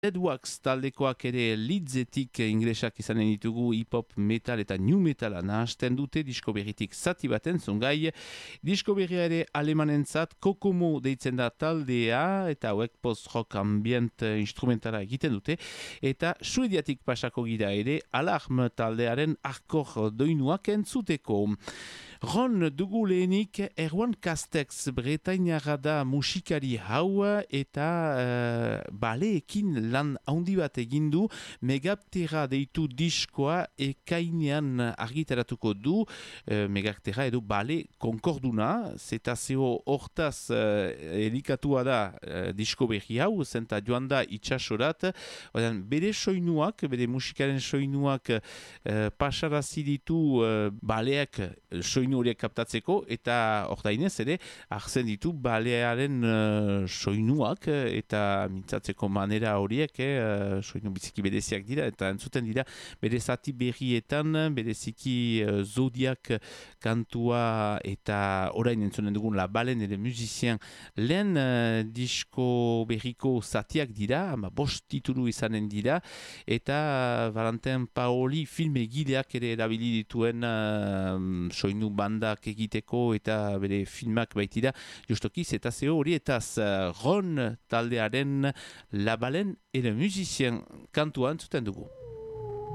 Deadwax taldekoak ere Leedsetik inglesak izanen ditugu hip-hop, metal eta new metala nahasten dute disko berritik zati baten zungai. Disko berria ere alemanentzat Kokomo deitzen da taldea eta hauek post-rock ambient instrumentala egiten dute. Eta suediatik pasako gira ere Alarm taldearen hardcore doinuak entzuteko. Ron dugu lehenik Erwan Castex bretainara da musikari hau eta baleekin lan handi bat egindu Megaptera deitu diskoa ekainean argitaratuko du Megaptera edo bale konkorduna zetazeo hortaz elikatua da disko berri hau zenta joan da itxasorat bere soinuak, bere musikaren soinuak pasarazi ditu baleak soinu horiek kaptatzeko eta ordainez ere hartzen ditu balearen soinuak eta mintzatzeko manera horiek soinu biziki bereziak dira eta entzuten dira bere zati berrietan bereziki Zodiak kantua eta orain entzunen dugun La Balen ere musicien lehen disko berriko zatiak dira, bost titulu izanen dira eta Valentin Paoli film egileak ere erabili dituen soinu bandak egiteko eta bere filmak baitira justoki zetazeo horietaz Ron taldearen La Balen ere musicien kantua entzuten dugu.